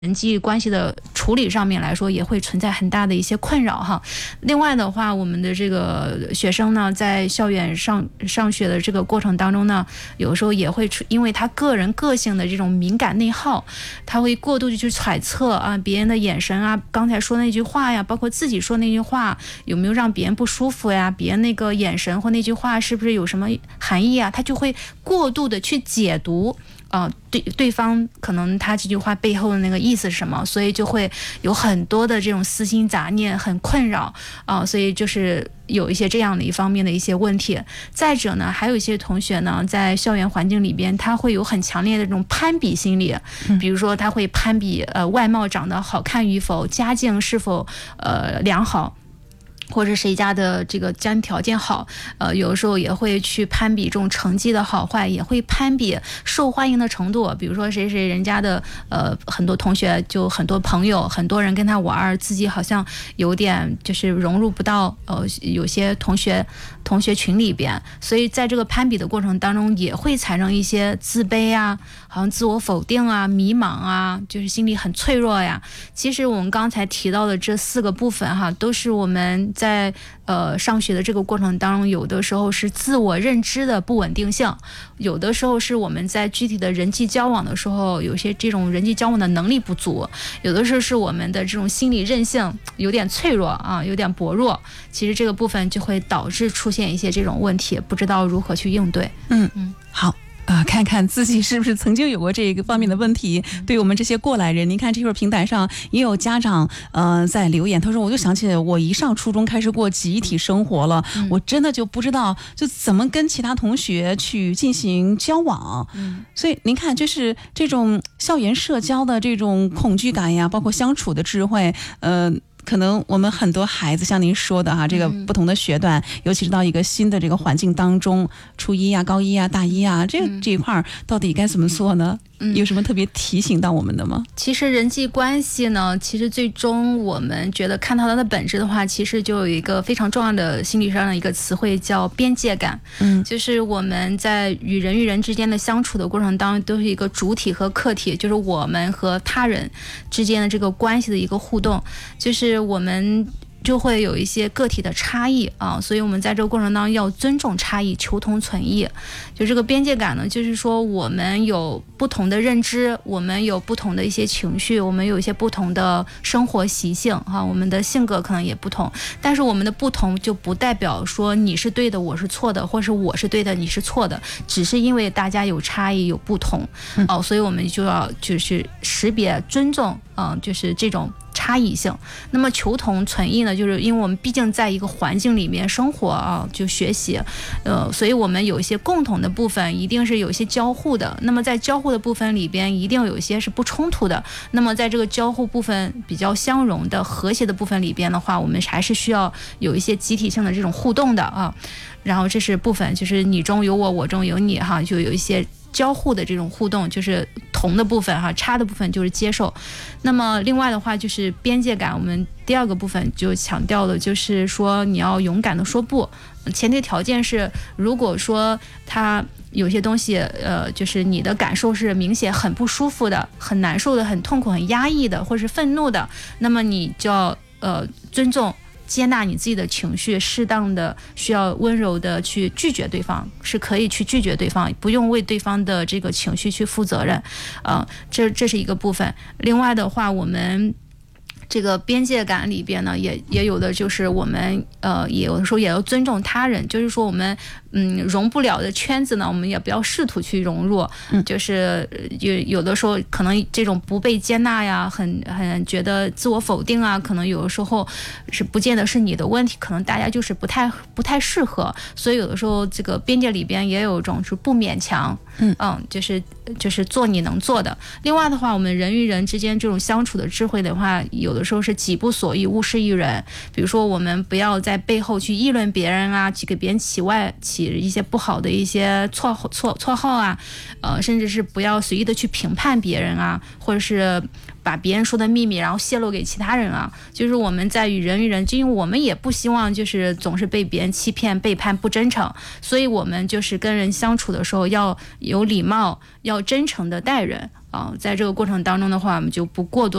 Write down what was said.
人际关系的处理上面来说，也会存在很大的一些困扰哈。另外的话，我们的这个学生呢，在校园上学的这个过程当中呢，有时候也会因为他个人个性的这种敏感内耗，他会过度的去揣测啊别人的眼神啊，刚才说那句话呀，包括自己说那句话有没有让别人不舒服呀，别人那个眼神或那句话是不是有什么含义啊，他就会过度的去解读。对方可能他这句话背后的那个意思是什么，所以就会有很多的这种私心杂念，很困扰所以就是有一些这样的一方面的一些问题。再者呢，还有一些同学呢，在校园环境里边，他会有很强烈的这种攀比心理，比如说他会攀比外貌长得好看与否，家境是否良好。或者谁家的这个家庭条件好，有的时候也会去攀比这种成绩的好坏，也会攀比受欢迎的程度。比如说谁人家的很多同学就很多朋友，很多人跟他玩，自己好像有点就是融入不到有些同学群里边，所以在这个攀比的过程当中，也会产生一些自卑啊，好像自我否定啊，迷茫啊，就是心理很脆弱呀。其实我们刚才提到的这4个部分哈，都是我们在上学的这个过程当中，有的时候是自我认知的不稳定性，有的时候是我们在具体的人际交往的时候，有些这种人际交往的能力不足，有的时候是我们的这种心理韧性有点脆弱啊，有点薄弱。其实这个部分就会导致出现一些这种问题，不知道如何去应对。 好。看看自己是不是曾经有过这个方面的问题。对于我们这些过来人，您看这会儿平台上也有家长在留言，他说我就想起我一上初中开始过集体生活了，我真的就不知道就怎么跟其他同学去进行交往。所以您看，就是这种校园社交的这种恐惧感呀，包括相处的智慧，可能我们很多孩子像您说的哈，这个不同的学段，尤其是到一个新的这个环境当中，初一啊、高一啊、大一啊，这一块到底该怎么做呢？有什么特别提醒到我们的吗？ 其实人际关系呢，其实最终我们觉得看到它的本质的话，其实就有一个非常重要的心理上的一个词汇叫边界感。就是我们在与人之间的相处的过程当中，都是一个主体和客体，就是我们和他人之间的这个关系的一个互动，就是我们就会有一些个体的差异啊，所以我们在这个过程当中要尊重差异，求同存异。就这个边界感呢，就是说我们有不同的认知，我们有不同的一些情绪，我们有一些不同的生活习性哈，我们的性格可能也不同，但是我们的不同就不代表说你是对的我是错的，或是我是对的你是错的，只是因为大家有差异有不同所以我们就要就是识别尊重就是这种差异性。那么求同存异呢，就是因为我们毕竟在一个环境里面生活就学习所以我们有一些共同的部分一定是有一些交互的，那么在交互的部分里边一定有一些是不冲突的，那么在这个交互部分比较相容的和谐的部分里边的话，我们还是需要有一些集体性的这种互动的然后这是部分，就是你中有我，我中有你就有一些交互的这种互动，就是同的部分差的部分就是接受。那么另外的话就是边界感，我们第2个部分就强调了，就是说你要勇敢的说不，前提条件是如果说他有些东西就是你的感受是明显很不舒服的，很难受的，很痛苦很压抑的，或是愤怒的，那么你就要尊重接纳你自己的情绪，适当的需要温柔的去拒绝对方，是可以去拒绝对方，不用为对方的这个情绪去负责任这是一个部分。另外的话，我们这个边界感里边呢，也有的就是我们也有的时候也要尊重他人，就是说我们融不了的圈子呢，我们也不要试图去融入，就是有的时候可能这种不被接纳呀，很觉得自我否定啊，可能有的时候是不见得是你的问题，可能大家就是不太适合，所以有的时候这个边界里边也有一种是不勉强，就是做你能做的。另外的话，我们人与人之间这种相处的智慧的话，有的时候是己不所欲勿施于人，比如说我们不要在背后去议论别人啊，去给别人起起一些不好的一些绰号啊，甚至是不要随意的去评判别人啊，或者是把别人说的秘密然后泄露给其他人啊。就是我们在与人与人，因为我们也不希望就是总是被别人欺骗、背叛、不真诚，所以我们就是跟人相处的时候要有礼貌，要真诚的待人。在这个过程当中的话，我们就不过多